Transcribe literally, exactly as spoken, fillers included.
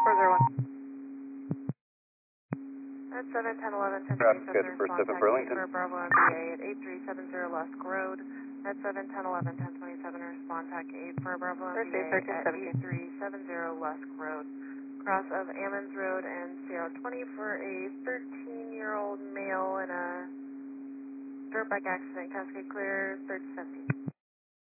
four zero one. At seven, ten, eleven, ten, twenty-seven, for response Pacific taxi Burlington. for Bravo M B A at eight three seven zero Lusk Road. At seven, ten, eleven, ten, twenty-seven, response taxi eight for Bravo M B A at eight three seven zero Lusk Road. Cross of Ammons Road and Sierra twenty for a thirteen-year-old male in a dirt bike accident. Cascade clear, thirty seventy.